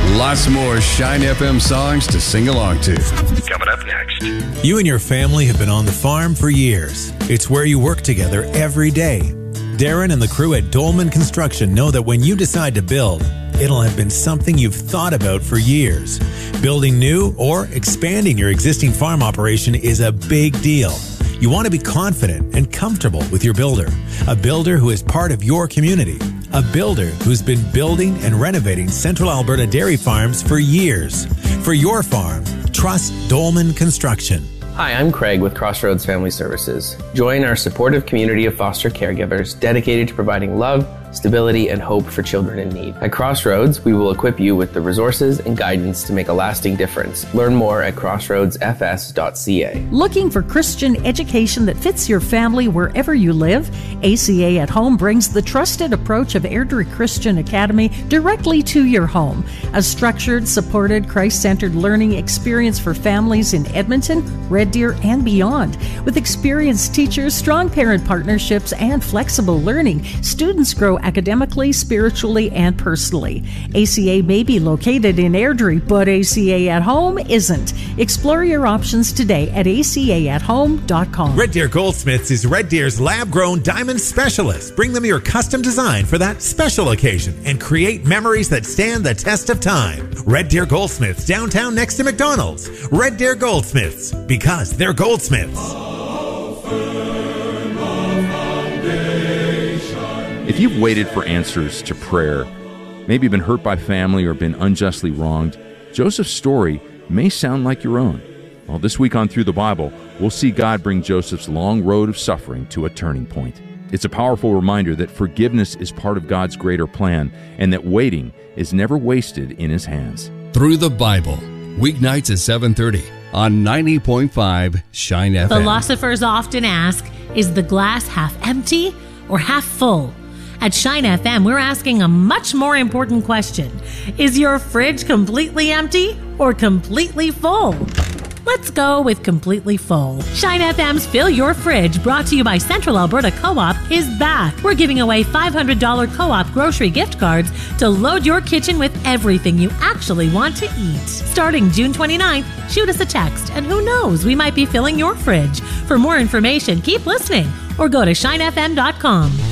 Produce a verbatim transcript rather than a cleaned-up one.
Lots more Shine F M songs to sing along to. Coming up next. You and your family have been on the farm for years. It's where you work together every day. Darren and the crew at Dolman Construction know that when you decide to build, it'll have been something you've thought about for years. Building new or expanding your existing farm operation is a big deal. You want to be confident and comfortable with your builder. A builder who is part of your community. A builder who's been building and renovating Central Alberta dairy farms for years. For your farm, trust Dolman Construction. Hi, I'm Craig with Crossroads Family Services. Join our supportive community of foster caregivers dedicated to providing love, stability, and hope for children in need. At Crossroads, we will equip you with the resources and guidance to make a lasting difference. Learn more at crossroads f s dot c a. Looking for Christian education that fits your family wherever you live? A C A at Home brings the trusted approach of Airdrie Christian Academy directly to your home. A structured, supported, Christ-centered learning experience for families in Edmonton, Red Deer, and beyond. With experienced teachers, strong parent partnerships, and flexible learning, students grow academically, spiritually, and personally. A C A may be located in Airdrie, but A C A at Home isn't. Explore your options today at a c a at home dot com. Red Deer Goldsmiths is Red Deer's lab-grown diamond specialist. Bring them your custom design for that special occasion and create memories that stand the test of time. Red Deer Goldsmiths, downtown next to McDonald's. Red Deer Goldsmiths, because they're goldsmiths. If you've waited for answers to prayer, maybe been hurt by family or been unjustly wronged, Joseph's story may sound like your own. Well, this week on Through the Bible, we'll see God bring Joseph's long road of suffering to a turning point. It's a powerful reminder that forgiveness is part of God's greater plan and that waiting is never wasted in His hands. Through the Bible, weeknights at seven thirty on ninety point five Shine F M. Philosophers often ask, is the glass half empty or half full? At Shine F M, we're asking a much more important question. Is your fridge completely empty or completely full? Let's go with completely full. Shine F M's Fill Your Fridge, brought to you by Central Alberta Co-op, is back. We're giving away five hundred dollars Co-op grocery gift cards to load your kitchen with everything you actually want to eat. Starting June twenty-ninth, shoot us a text, and who knows, we might be filling your fridge. For more information, keep listening or go to shine f m dot com.